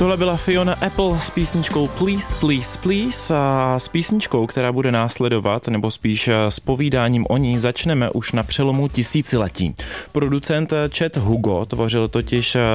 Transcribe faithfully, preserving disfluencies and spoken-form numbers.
Tohle byla Fiona Apple s písničkou Please, Please, Please a s písničkou, která bude následovat, nebo spíš s povídáním o ní, začneme už na přelomu tisíciletí. Producent Chet Hugo tvořil totiž